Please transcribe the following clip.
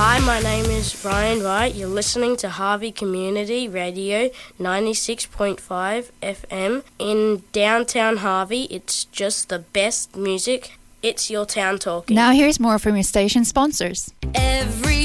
Hi, my name is Ryan Wright. You're listening to Harvey Community Radio 96.5 FM in downtown Harvey. It's just the best music. It's your town talking. Now here's more from your station sponsors. Every